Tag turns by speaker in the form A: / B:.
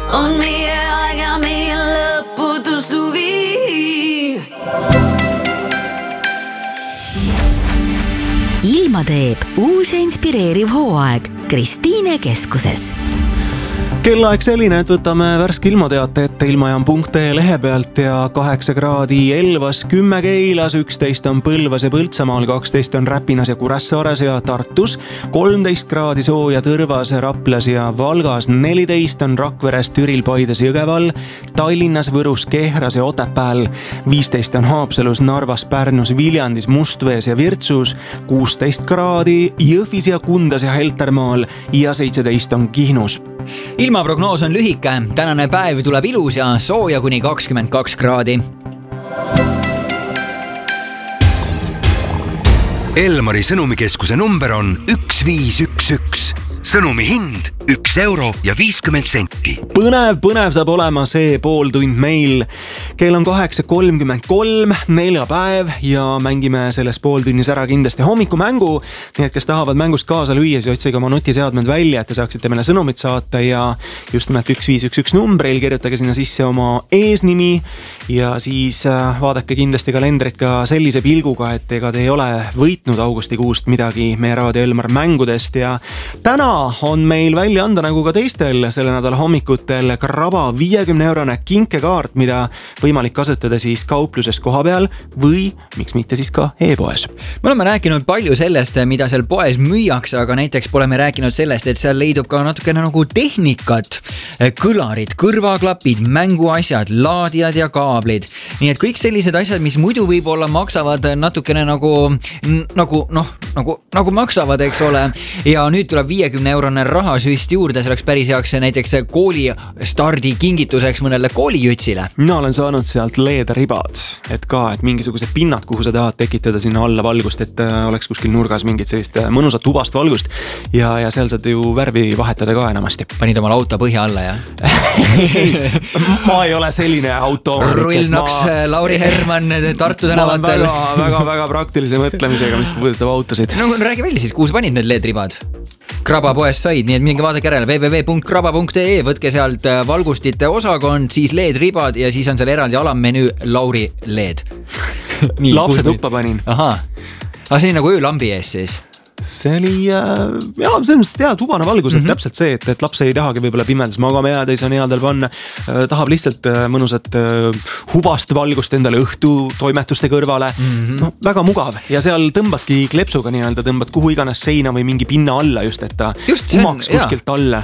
A: on meie aeg ja meie lõputu suvi.
B: Ilma teeb uus ja inspireeriv hooaeg Kristiine keskuses.
C: Kellaaeg selline, et võtame värske ilmateate ette ilmajaam.ee lehe pealt ja 8 kraadi Elvas, 10 Keilas, 11 on Põlvas ja Põltsamaal, 12 on Räpinas ja Kuressaares ja Tartus, 13 kraadi sooja Tõrvas, Raplas ja Valgas, 14 on Rakveres, Türil, Paides, Jõgeval, Tallinnas, Võrus, Kehras ja Otepääl, 15 on Haapsalus, Narvas, Pärnus, Viljandis, Mustvees ja Virtsus, 16 kraadi Jõhvis ja Kundas ja Heltermaal ja 17 on Kihnus.
D: Ilmaprognoos on lühike, tänane päev tuleb ilus ja sooja kuni 22 kraadi.
E: Elmari sõnumikeskuse number on 1511. Sõnumi hind 1 euro ja 50 senti.
C: Põnev saab olema see pool tund meil. Kell on 8.33, neljapäev ja mängime selles pooltunnis ära kindlasti hommikumängu. Nii et kes tahavad mängust kaasa lüüa, siis otsige oma nutiseadmed välja, et te saaksite meile sõnumit saata ja just nimelt 1511 numbril kirjutage sinna sisse oma eesnimi ja siis vaadake kindlasti kalendrit ka sellise pilguga, et ega te ei ole võitnud augustikuust midagi meie Raadio Elmar mängudest ja täna on meil välja anda nagu ka teistel selle nädala hommikutel Kraba 50-eurone kinkekaart, mida võimalik kasutada siis kaupluses koha peal või miks mitte siis ka e-poes.
D: Me oleme rääkinud palju sellest, mida seal poes müüakse, aga näiteks pole me rääkinud sellest, et seal leidub ka natukene nagu tehnikat, kõlarid, kõrvaklapid, mänguasjad, laadijad ja kaablid. Nii et kõik sellised asjad, mis muidu võib-olla maksavad natukene nagu maksavad, eks ole. Ja nüüd tuleb 50-eurone rahasüst juurde, see oleks päris heaks näiteks kooli stardi kingituseks mõnele koolijutsile.
C: Mina olen saanud sealt LED-ribad, et mingisugused pinnad, kuhu sa tahad tekitada sinna alla valgust, et oleks kuskil nurgas mingit sellist mõnusat tubast valgust ja seal saad ju värvi vahetada ka enamasti.
D: Panid omal auto põhja alla, ja?
C: Ma ei ole selline auto.
D: Rullnoks, Lauri Herman, Tartu tänavatel.
C: Ma olen väga praktilise mõtlemisega, mis puudutab autosid.
D: No räägi välja siis, kuhu sa panid need LED-ribad? Kraba poes said, nii et minge vaadake järele www.kraba.ee, võtke sealt valgustite osakond, siis LED-ribad ja siis on seal eraldi alammenüü Lauri LED.
C: Lapse tuppa panin.
D: Aha, aga see on nagu öölambi ees siis?
C: See oli, tubane valgus, et täpselt see, et laps ei tahagi võib-olla pimedas magama jääda, ei saa headel panna, tahab lihtsalt mõnusat hubast valgust endale õhtu toimetuste kõrvale. No, väga mugav ja seal tõmbadki klepsuga tõmbad kuhu iganes seina või mingi pinna alla just, et ta umaks kuskilt alla.